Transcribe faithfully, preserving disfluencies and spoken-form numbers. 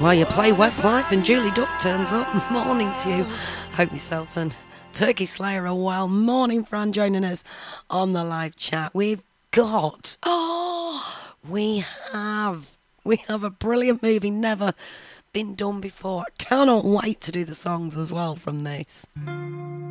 While you play Westlife and Julie Duck turns up. Morning to you. Hope yourself and Turkey Slayer are well. Morning, Fran, joining us on the live chat. We've got, oh, we have, we have a brilliant movie, never been done before. I cannot wait to do the songs as well from this.